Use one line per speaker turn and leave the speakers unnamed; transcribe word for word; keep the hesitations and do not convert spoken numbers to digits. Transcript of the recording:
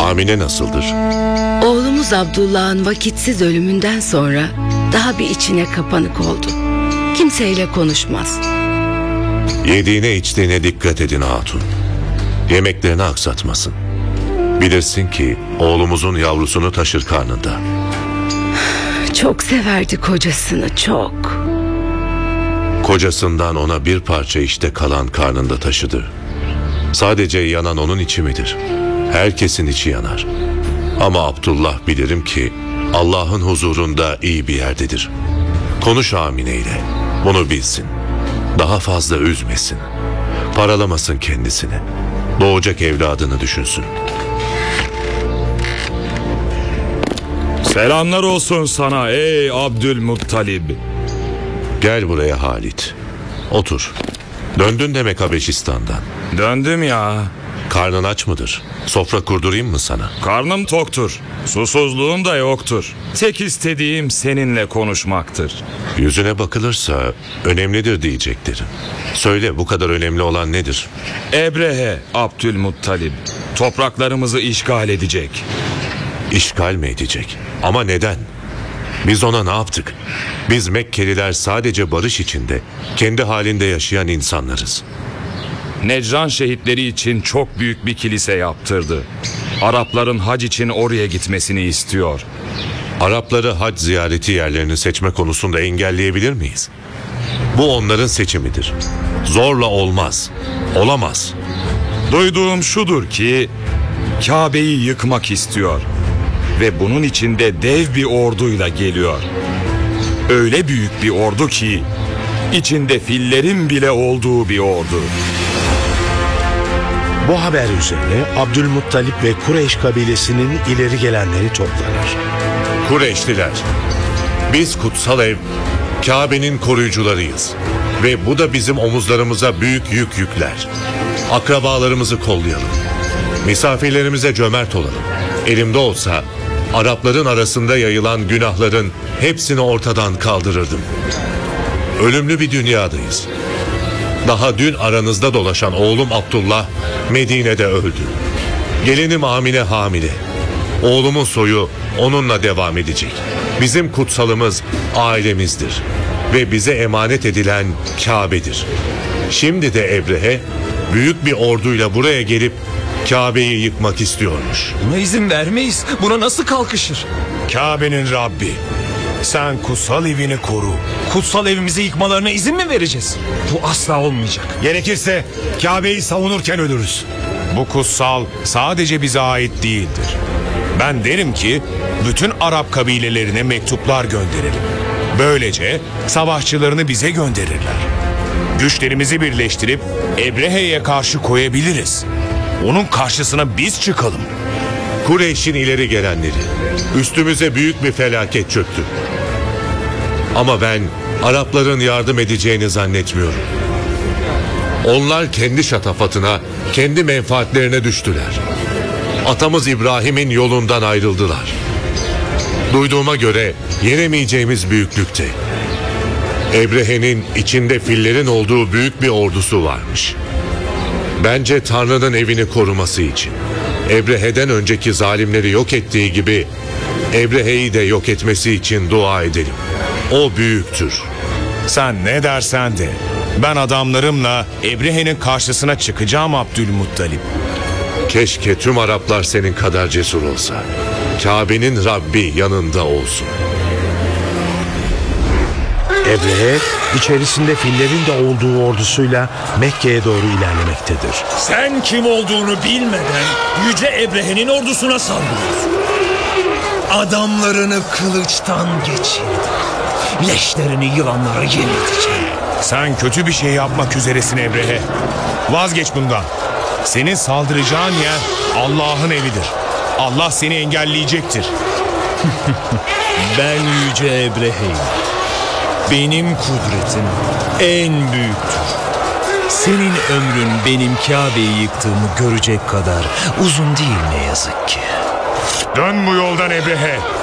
Amine nasıldır?
Oğlumuz Abdullah'ın vakitsiz ölümünden sonra daha bir içine kapanık oldu. Kimseyle konuşmaz.
Yediğine içtiğine dikkat edin hatun. Yemeklerini aksatmasın. Bilirsin ki oğlumuzun yavrusunu taşır karnında.
Çok severdi kocasını, çok.
Kocasından ona bir parça işte kalan karnında taşıdı. Sadece yanan onun içi midir? Herkesin içi yanar. Ama Abdullah bilirim ki Allah'ın huzurunda iyi bir yerdedir. Konuş Amine ile. Bunu bilsin. Daha fazla üzmesin. Paralamasın kendisini. Doğacak evladını düşünsün.
Selamlar olsun sana ey Abdülmuttalib.
Gel buraya Halit. Otur. Döndün demek Habeşistan'dan.
Döndüm ya.
Karnın aç mıdır? Sofra kurdurayım mı sana?
Karnım toktur. Susuzluğum da yoktur. Tek istediğim seninle konuşmaktır.
Yüzüne bakılırsa önemlidir diyecektir. Söyle, bu kadar önemli olan nedir?
Ebrehe Abdülmuttalib topraklarımızı işgal edecek.
İşgal mi edecek? Ama neden? Biz ona ne yaptık? Biz Mekkeliler sadece barış içinde, kendi halinde yaşayan insanlarız.
Necran şehitleri için çok büyük bir kilise yaptırdı. Arapların hac için oraya gitmesini istiyor.
Arapları hac ziyareti yerlerini seçme konusunda engelleyebilir miyiz? Bu onların seçimidir. Zorla olmaz. Olamaz.
Duyduğum şudur ki Kabe'yi yıkmak istiyor. Ve bunun için de dev bir orduyla geliyor. Öyle büyük bir ordu ki içinde fillerin bile olduğu bir ordu.
Bu haber üzerine Abdülmuttalip ve Kureyş kabilesinin ileri gelenleri toplanır.
Kureyşliler, biz kutsal ev, Kabe'nin koruyucularıyız. Ve bu da bizim omuzlarımıza büyük yük yükler. Akrabalarımızı kollayalım. Misafirlerimize cömert olalım. Elimde olsa Arapların arasında yayılan günahların hepsini ortadan kaldırırdım. Ölümlü bir dünyadayız. Daha dün aranızda dolaşan oğlum Abdullah Medine'de öldü. Gelinim Amine hamile. Oğlumun soyu onunla devam edecek. Bizim kutsalımız ailemizdir. Ve bize emanet edilen Kabe'dir. Şimdi de Ebrehe büyük bir orduyla buraya gelip Kabe'yi yıkmak istiyormuş.
Buna izin vermeyiz. Buna nasıl kalkışır?
Kabe'nin Rabbi, sen kutsal evini koru.
Kutsal evimizi yıkmalarına izin mi vereceğiz? Bu asla olmayacak.
Gerekirse Kabe'yi savunurken ölürüz. Bu kutsal sadece bize ait değildir. Ben derim ki bütün Arap kabilelerine mektuplar gönderelim. Böylece savaşçılarını bize gönderirler. Güçlerimizi birleştirip Ebrehe'ye karşı koyabiliriz. Onun karşısına biz çıkalım.
Kureyş'in ileri gelenleri, üstümüze büyük bir felaket çöktü. Ama ben Arapların yardım edeceğini zannetmiyorum. Onlar kendi şatafatına, kendi menfaatlerine düştüler. Atamız İbrahim'in yolundan ayrıldılar. Duyduğuma göre yenemeyeceğimiz büyüklükte. Ebrehe'nin içinde fillerin olduğu büyük bir ordusu varmış. Bence Tanrı'nın evini koruması için, Ebrehe'den önceki zalimleri yok ettiği gibi Ebrehe'yi de yok etmesi için dua edelim. O büyüktür.
Sen ne dersen de ben adamlarımla Ebrehe'nin karşısına çıkacağım Abdülmuttalip.
Keşke tüm Araplar senin kadar cesur olsa. Kabe'nin Rabbi yanında olsun.
Ebrehe içerisinde fillerin de olduğu ordusuyla Mekke'ye doğru ilerlemektedir.
Sen kim olduğunu bilmeden Yüce Ebrehe'nin ordusuna saldırıyorsun. Adamlarını kılıçtan geçirdi. Leşlerini yılanlara yem edecek.
Sen kötü bir şey yapmak üzeresin Ebrehe. Vazgeç bundan. Senin saldıracağın yer Allah'ın evidir. Allah seni engelleyecektir.
Ben Yüce Ebrehe'yim. Benim kudretim en büyüktür. Senin ömrün benim Kabe'yi yıktığımı görecek kadar uzun değil ne yazık ki.
Dön bu yoldan Ebrehe.